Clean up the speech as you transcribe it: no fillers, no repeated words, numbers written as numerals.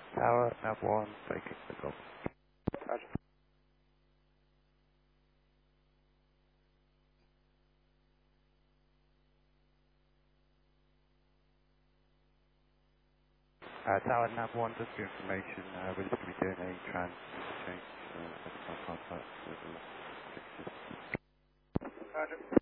Tower, nav 1, taking the call. Roger. Tower, nav 1, just for information, we're just going to be doing a trans change of our contact with the Roger.